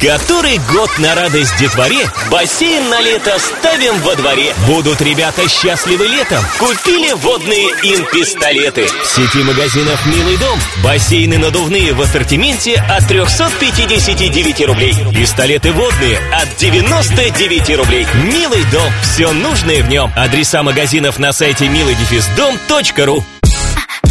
Который год на радость детворе бассейн на лето ставим во дворе. Будут ребята счастливы летом. Купили водные им-пистолеты. В сети магазинов «Милый дом» бассейны надувные в ассортименте от 359 рублей. Пистолеты водные от 99 рублей. «Милый дом». Все нужное в нем. Адреса магазинов на сайте milый-дом.ру.